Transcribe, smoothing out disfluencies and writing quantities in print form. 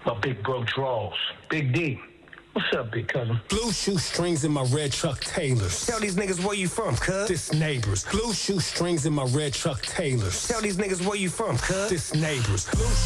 My big bro draws. Big D. What's up, big cousin? Blue shoestrings in my red Chuck Taylors. Tell these niggas where you from, cuz. This neighbors. Blue shoestrings in my red Chuck Taylors. Tell these niggas where you from, cuz. This neighbors. Blue